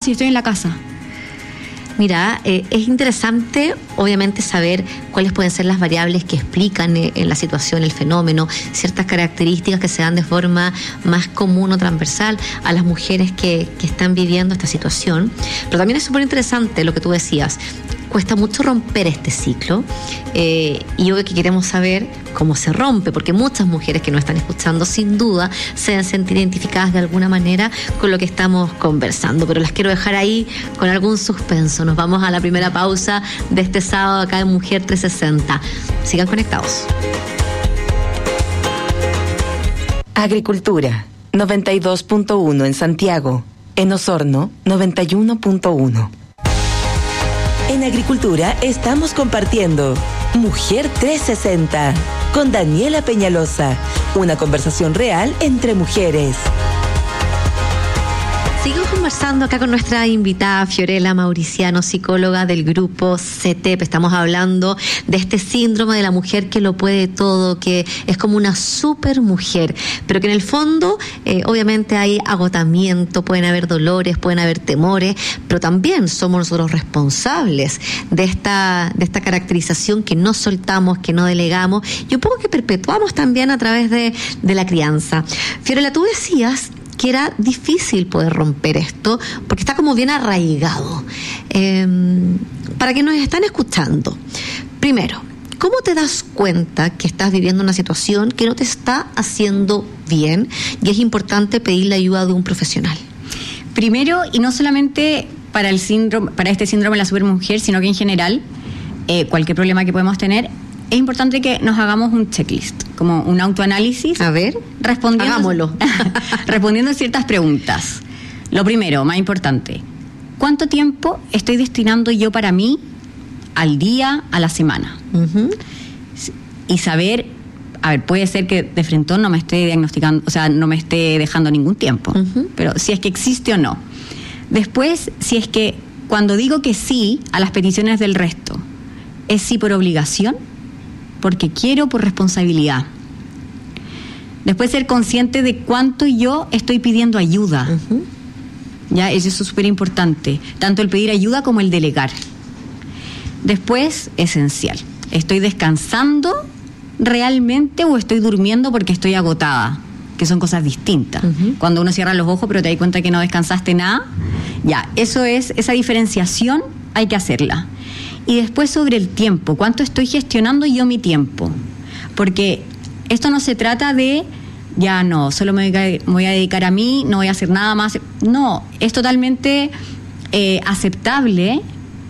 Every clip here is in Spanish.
si estoy en la casa? Mira, es interesante, obviamente, saber cuáles pueden ser las variables que explican la situación, el fenómeno, ciertas características que se dan de forma más común o transversal a las mujeres que están viviendo esta situación. Pero también es súper interesante lo que tú decías. Cuesta mucho romper este ciclo y obvio que queremos saber cómo se rompe, porque muchas mujeres que nos están escuchando sin duda se deben sentir identificadas de alguna manera con lo que estamos conversando, pero las quiero dejar ahí con algún suspenso. Nos vamos a la primera pausa de este sábado acá en Mujer 360. Sigan conectados. Agricultura 92.1 en Santiago, en Osorno 91.1. En Agricultura estamos compartiendo Mujer 360 con Daniela Peñalosa, una conversación real entre mujeres. Sigo conversando acá con nuestra invitada Fiorella Mauriciano, psicóloga del grupo CETEP. Estamos hablando de este síndrome de la mujer que lo puede todo, que es como una super mujer, pero que en el fondo obviamente hay agotamiento, pueden haber dolores, pueden haber temores, pero también somos nosotros responsables de esta caracterización que no soltamos, que no delegamos y un poco que perpetuamos también a través de la crianza. Fiorella, tú decías que era difícil poder romper esto porque está como bien arraigado. Para quienes nos están escuchando, primero, ¿cómo te das cuenta que estás viviendo una situación que no te está haciendo bien y es importante pedir la ayuda de un profesional? Primero, y no solamente para este síndrome de la supermujer, sino que en general, cualquier problema que podemos tener, es importante que nos hagamos un checklist, como un autoanálisis. A ver, hagámoslo. Respondiendo a ciertas preguntas. Lo primero, más importante, ¿cuánto tiempo estoy destinando yo para mí al día, a la semana? Uh-huh. Y saber, a ver, puede ser que de frente no me esté diagnosticando, o sea, no me esté dejando ningún tiempo, uh-huh, pero si es que existe o no. Después, si es que cuando digo que sí a las peticiones del resto, ¿es sí por obligación? Porque quiero, por responsabilidad. Después ser consciente de cuánto yo estoy pidiendo ayuda. Uh-huh. Ya, eso es súper importante. Tanto el pedir ayuda como el delegar. Después, esencial. ¿Estoy descansando realmente o estoy durmiendo porque estoy agotada? Que son cosas distintas. Uh-huh. Cuando uno cierra los ojos pero te das cuenta que no descansaste nada, ya, esa diferenciación hay que hacerla. Y después sobre el tiempo, ¿cuánto estoy gestionando yo mi tiempo? Porque esto no se trata de, ya no, solo me voy a dedicar a mí, no voy a hacer nada más. No, es totalmente aceptable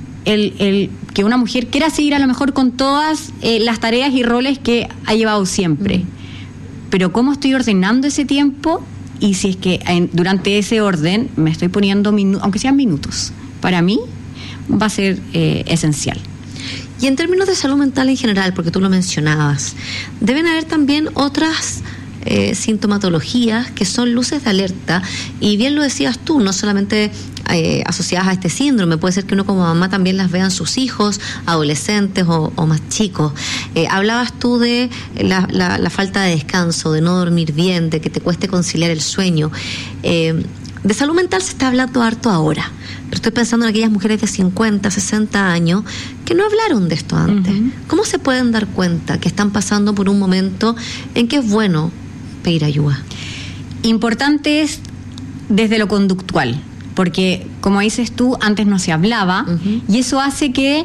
el que una mujer quiera seguir a lo mejor con todas las tareas y roles que ha llevado siempre. Pero ¿cómo estoy ordenando ese tiempo? Y si es que durante ese orden me estoy poniendo, aunque sean minutos, para mí va a ser esencial. Y en términos de salud mental en general, porque tú lo mencionabas, deben haber también otras sintomatologías que son luces de alerta, y bien lo decías tú, no solamente asociadas a este síndrome, puede ser que uno como mamá también las vean sus hijos, adolescentes o más chicos. Hablabas tú de la falta de descanso, de no dormir bien, de que te cueste conciliar el sueño. De salud mental se está hablando harto ahora, pero estoy pensando en aquellas mujeres de 50, 60 años que no hablaron de esto antes. Uh-huh. ¿Cómo se pueden dar cuenta que están pasando por un momento en que es bueno pedir ayuda? Importante es desde lo conductual, porque como dices tú, antes no se hablaba, uh-huh, y eso hace que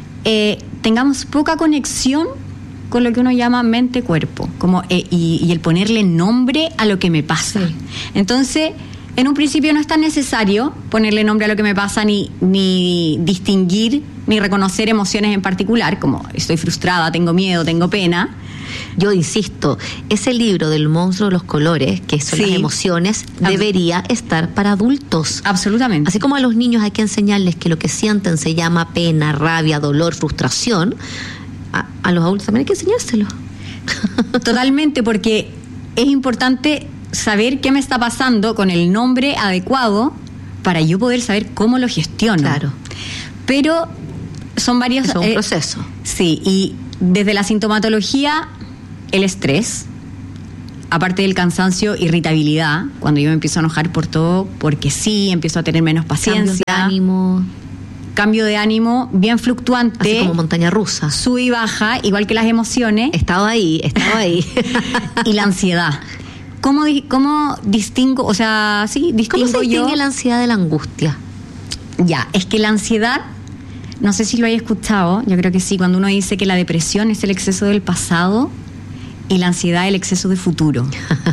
tengamos poca conexión con lo que uno llama mente-cuerpo, y el ponerle nombre a lo que me pasa. Sí. Entonces, en un principio no es tan necesario ponerle nombre a lo que me pasa, ni distinguir, ni reconocer emociones en particular, como estoy frustrada, tengo miedo, tengo pena. Yo insisto, ese libro del monstruo de los colores, que son las emociones, debería estar para adultos. Absolutamente. Así como a los niños hay que enseñarles que lo que sienten se llama pena, rabia, dolor, frustración, a los adultos también hay que enseñárselo. Totalmente, porque es importante saber qué me está pasando con el nombre adecuado para yo poder saber cómo lo gestiono. Claro. Pero son varios... Es un proceso. Sí, y desde la sintomatología, el estrés, aparte del cansancio, irritabilidad, cuando yo me empiezo a enojar por todo, porque sí, empiezo a tener menos paciencia. Cambio de ánimo bien fluctuante. Así como montaña rusa. Sube y baja, igual que las emociones. Estaba ahí. Y la ansiedad. ¿Cómo distingo? O sea, sí, distingo yo. ¿Cómo se distingue la ansiedad de la angustia? Ya, es que la ansiedad, no sé si lo hayas escuchado, yo creo que sí, cuando uno dice que la depresión es el exceso del pasado y la ansiedad el exceso de futuro.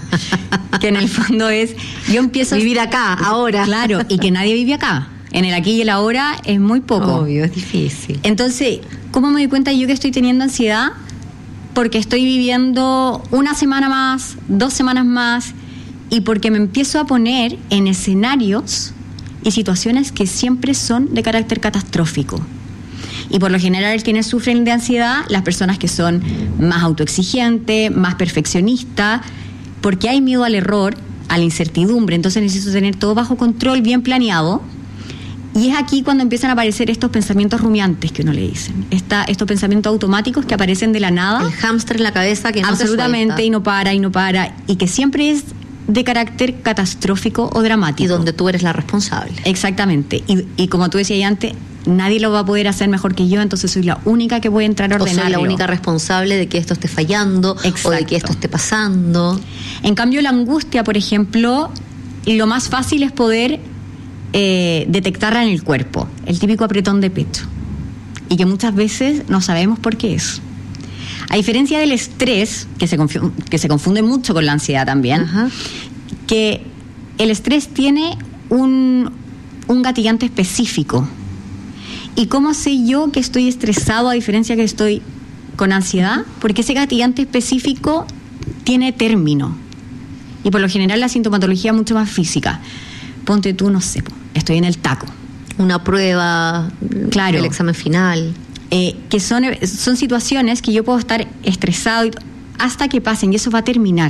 Que en el fondo es, yo empiezo vivir acá, ahora. Claro, y que nadie vive acá. En el aquí y el ahora es muy poco. Obvio, es difícil. Entonces, ¿cómo me doy cuenta yo que estoy teniendo ansiedad? Porque estoy viviendo una semana más, 2 semanas más, y porque me empiezo a poner en escenarios y situaciones que siempre son de carácter catastrófico. Y por lo general quienes sufren de ansiedad, las personas que son más autoexigentes, más perfeccionistas, porque hay miedo al error, a la incertidumbre, entonces necesito tener todo bajo control, bien planeado. Y es aquí cuando empiezan a aparecer estos pensamientos rumiantes que uno le dicen, estos pensamientos automáticos que aparecen de la nada. El hámster en la cabeza que no absolutamente, se suelta. y no para, y que siempre es de carácter catastrófico o dramático. Y donde tú eres la responsable. Exactamente. Y como tú decías antes, nadie lo va a poder hacer mejor que yo, entonces soy la única que puede entrar a ordenarlo. O soy la única responsable de que esto esté fallando. Exacto. O de que esto esté pasando. En cambio, la angustia, por ejemplo, lo más fácil es poder detectarla en el cuerpo, el típico apretón de pecho, y que muchas veces no sabemos por qué es. A diferencia del estrés, que se confunde mucho con la ansiedad también. Ajá. Que el estrés tiene un gatillante específico. ¿Y cómo sé yo que estoy estresado a diferencia que estoy con ansiedad? Porque ese gatillante específico tiene término. Y por lo general la sintomatología es mucho más física. Ponte tú, no sé, estoy en el taco. Una prueba, claro, el examen final. Que son situaciones que yo puedo estar estresado hasta que pasen y eso va a terminar.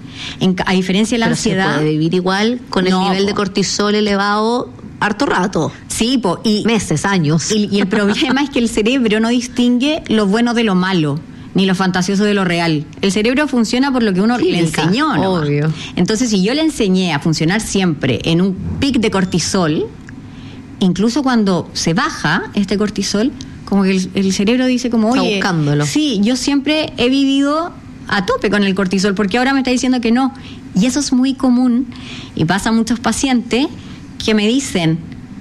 A diferencia de la ansiedad. Se puede vivir igual con el nivel de cortisol elevado harto rato. Sí, y meses, años. Y el problema es que el cerebro no distingue lo bueno de lo malo, ni lo fantasioso de lo real. El cerebro funciona por lo que uno le enseñó, ¿no? Obvio. Entonces, si yo le enseñé a funcionar siempre en un pic de cortisol, incluso cuando se baja este cortisol, como que el cerebro dice como, oye, está buscándolo. Sí, yo siempre he vivido a tope con el cortisol, porque ahora me está diciendo que no. Y eso es muy común, y pasa a muchos pacientes que me dicen,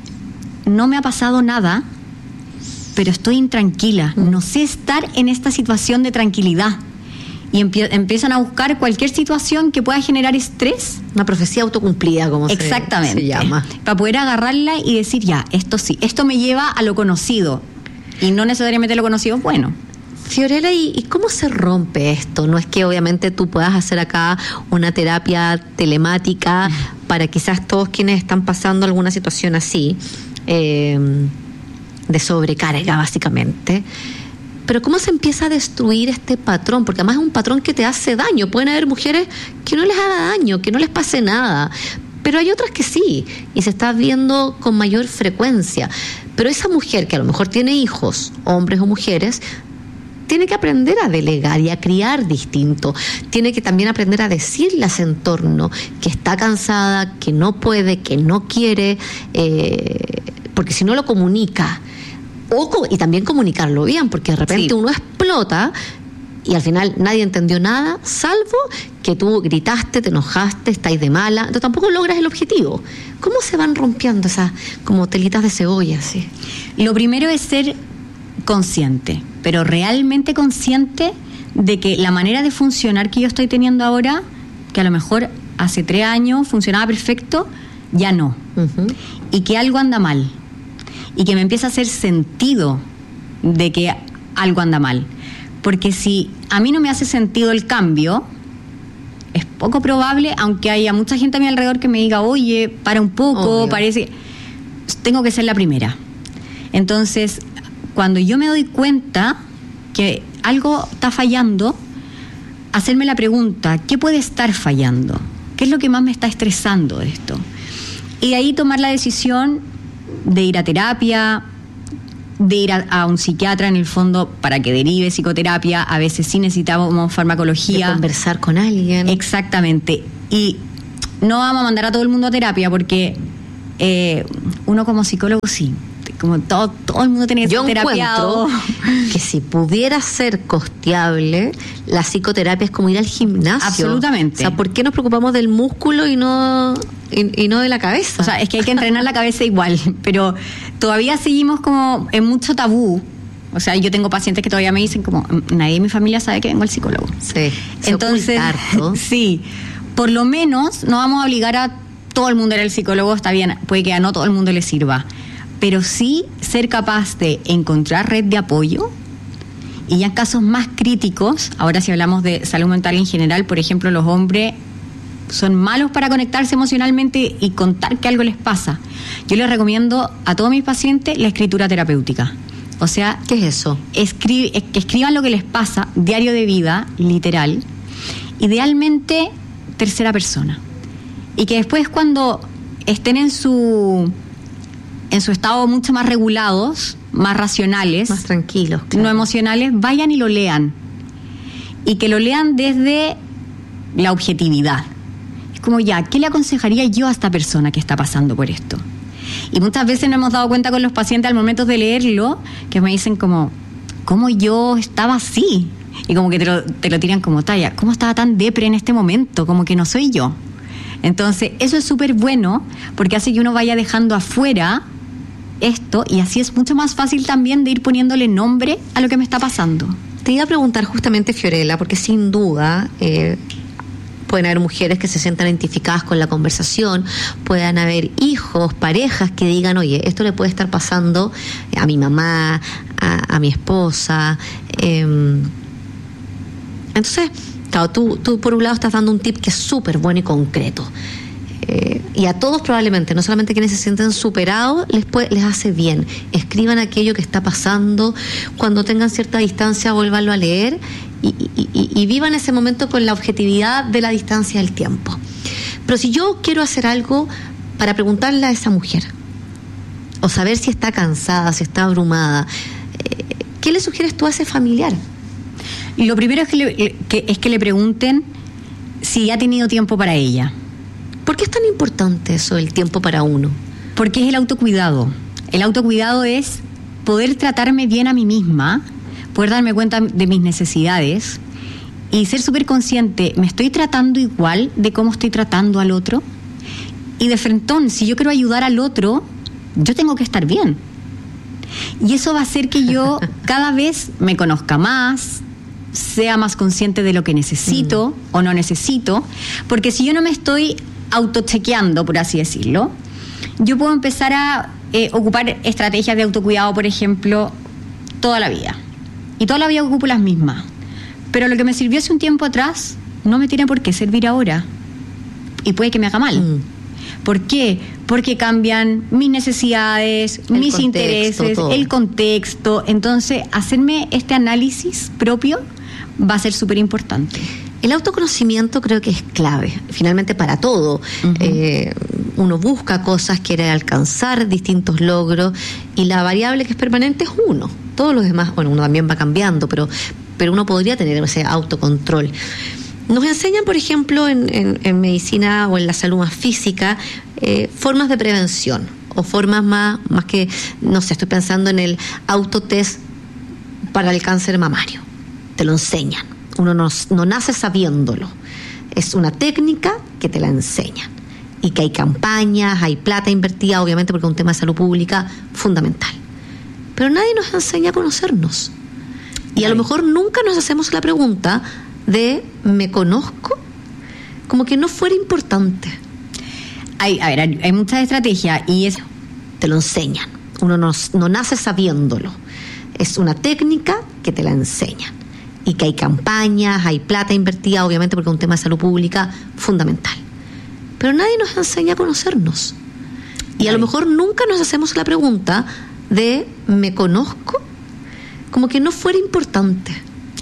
no me ha pasado nada, pero estoy intranquila, no sé estar en esta situación de tranquilidad. Y empiezan a buscar cualquier situación que pueda generar estrés. Una profecía autocumplida, como exactamente, se llama. Para poder agarrarla y decir, ya, esto sí, esto me lleva a lo conocido. Y no necesariamente lo conocido es bueno. Fiorella, ¿y cómo se rompe esto? No es que obviamente tú puedas hacer acá una terapia telemática para quizás todos quienes están pasando alguna situación así, de sobrecarga básicamente. Pero ¿cómo se empieza a destruir este patrón? Porque además es un patrón que te hace daño. Pueden haber mujeres que no les haga daño, que no les pase nada, pero hay otras que sí, y se está viendo con mayor frecuencia. Pero esa mujer que a lo mejor tiene hijos, hombres o mujeres, tiene que aprender a delegar y a criar distinto. Tiene que también aprender a decirle a ese entorno que está cansada, que no puede, que no quiere, porque si no lo comunica. Y también comunicarlo bien, porque de repente uno explota y al final nadie entendió nada, salvo que tú gritaste, te enojaste, estáis de mala, entonces tampoco logras el objetivo. ¿Cómo se van rompiendo esas como telitas de cebolla? ¿Sí? Lo primero es ser consciente, pero realmente consciente de que la manera de funcionar que yo estoy teniendo ahora, que a lo mejor hace 3 años funcionaba perfecto, ya no. Uh-huh. Y que algo anda mal. Y que me empieza a hacer sentido de que algo anda mal. Porque si a mí no me hace sentido el cambio, es poco probable, aunque haya mucha gente a mi alrededor que me diga, oye, para un poco, parece... Tengo que ser la primera. Entonces, cuando yo me doy cuenta que algo está fallando, hacerme la pregunta, ¿qué puede estar fallando? ¿Qué es lo que más me está estresando de esto? Y de ahí tomar la decisión de ir a terapia, de ir a un psiquiatra en el fondo para que derive psicoterapia. A veces sí necesitamos farmacología. De conversar con alguien. Exactamente. Y no vamos a mandar a todo el mundo a terapia porque uno como psicólogo sí, como todo el mundo tiene que ser terapiado. Que si pudiera ser costeable, la psicoterapia es como ir al gimnasio. Absolutamente. O sea, ¿por qué nos preocupamos del músculo y no de la cabeza? O sea, es que hay que entrenar la cabeza igual, pero todavía seguimos como en mucho tabú. O sea, yo tengo pacientes que todavía me dicen como, nadie en mi familia sabe que vengo al psicólogo. Sí. Entonces, sí, por lo menos no vamos a obligar a todo el mundo a ir al psicólogo, está bien, puede que a no todo el mundo le sirva. Pero sí ser capaz de encontrar red de apoyo, y ya en casos más críticos, ahora si hablamos de salud mental en general, por ejemplo, los hombres son malos para conectarse emocionalmente y contar que algo les pasa. Yo les recomiendo a todos mis pacientes la escritura terapéutica. O sea, ¿qué es eso? Que escriban lo que les pasa, diario de vida, literal, idealmente tercera persona. Y que después cuando estén en su estado mucho más regulados, más racionales, más tranquilos, claro, no emocionales, vayan y lo lean. Y que lo lean desde la objetividad. Es como, ya, ¿qué le aconsejaría yo a esta persona que está pasando por esto? Y muchas veces nos hemos dado cuenta con los pacientes al momento de leerlo, que me dicen como, ¿cómo yo estaba así? Y como que te lo tiran como talla, ¿cómo estaba tan depre en este momento? Como que no soy yo. Entonces, eso es súper bueno, porque hace que uno vaya dejando afuera esto, y así es mucho más fácil también de ir poniéndole nombre a lo que me está pasando. Te iba a preguntar justamente, Fiorella, porque sin duda pueden haber mujeres que se sientan identificadas con la conversación, puedan haber hijos, parejas que digan, oye, esto le puede estar pasando a mi mamá, a mi esposa. Entonces, claro, tú por un lado estás dando un tip que es súper bueno y concreto. Y a todos probablemente, no solamente quienes se sienten superados, les hace bien. Escriban aquello que está pasando, cuando tengan cierta distancia, vuélvanlo a leer y vivan ese momento con la objetividad de la distancia del tiempo. Pero si yo quiero hacer algo para preguntarle a esa mujer, o saber si está cansada, si está abrumada, ¿qué le sugieres tú a ese familiar? Lo primero es que le pregunten si ha tenido tiempo para ella. ¿Por qué es tan importante eso, el tiempo para uno? Porque es el autocuidado. El autocuidado es poder tratarme bien a mí misma, poder darme cuenta de mis necesidades y ser súper consciente, ¿me estoy tratando igual de cómo estoy tratando al otro? Y de frentón, si yo quiero ayudar al otro, yo tengo que estar bien. Y eso va a hacer que yo cada vez me conozca más, sea más consciente de lo que necesito o no necesito, porque si yo no me estoy autochequeando, por así decirlo, yo puedo empezar a ocupar estrategias de autocuidado, por ejemplo, toda la vida. Y toda la vida ocupo las mismas. Pero lo que me sirvió hace un tiempo atrás no me tiene por qué servir ahora. Y puede que me haga mal. ¿Por qué? Porque cambian mis necesidades, mis intereses, todo. El contexto. Entonces, hacerme este análisis propio va a ser súper importante. El autoconocimiento creo que es clave, finalmente para todo. Uno busca cosas, quiere alcanzar distintos logros y la variable que es permanente es uno. Todos los demás, bueno, uno también va cambiando, pero uno podría tener ese autocontrol. Nos enseñan, por ejemplo, en medicina o en la salud más física, formas de prevención o formas más que, no sé, estoy pensando en el autotest para el cáncer mamario. Te lo enseñan. Uno no nace sabiéndolo. Es una técnica que te la enseñan. Y que hay campañas, hay plata invertida, obviamente, porque es un tema de salud pública fundamental. Pero nadie nos enseña a conocernos. Y a lo mejor nunca nos hacemos la pregunta de ¿me conozco? Como que no fuera importante. Hay muchas estrategias y es... Te lo enseñan. Uno no nace sabiéndolo. Es una técnica que te la enseñan. Y que hay campañas, hay plata invertida, obviamente, porque es un tema de salud pública fundamental. Pero nadie nos enseña a conocernos. Y a lo mejor nunca nos hacemos la pregunta de ¿me conozco? Como que no fuera importante.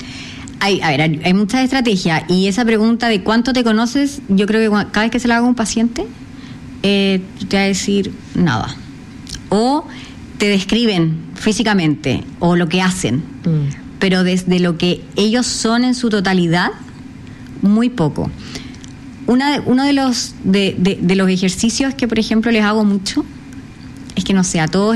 Hay muchas estrategias y esa pregunta de ¿cuánto te conoces? Yo creo que cada vez que se la haga a un paciente te va a decir nada. O te describen físicamente o lo que hacen, pero desde lo que ellos son en su totalidad, muy poco. Uno de los ejercicios que, por ejemplo, les hago mucho es que, no sé, a todos